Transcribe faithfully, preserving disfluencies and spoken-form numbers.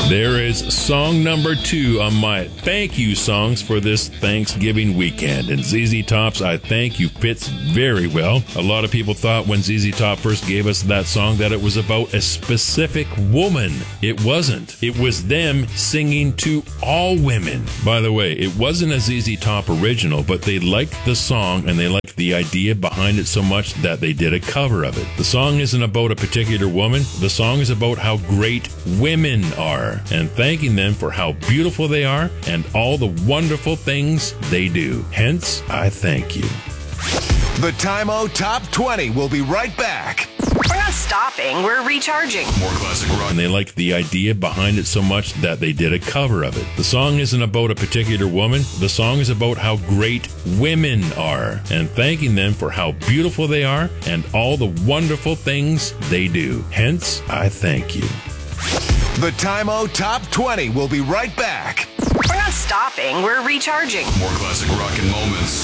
There is song number two on my thank you songs for this Thanksgiving weekend. And Z Z Top's I Thank You fits very well. A lot of people thought when Z Z Top first gave us that song that it was about a specific woman. It wasn't. It was them singing to all women. By the way, it wasn't a Z Z Top original, but they liked the song and they liked the idea behind it so much that they did a cover of it. The song isn't about a particular woman. The song is about how great women are and thanking them for how beautiful they are and all the wonderful things they do. Hence, I thank you. The Time-O Top twenty will be right back. We're not stopping, we're recharging. More classic rock. And they liked the idea behind it so much that they did a cover of it. The song isn't about a particular woman. The song is about how great women are and thanking them for how beautiful they are and all the wonderful things they do. Hence, I thank you. The Time-O Top twenty will be right back. We're not stopping, we're recharging. More classic rock and moments.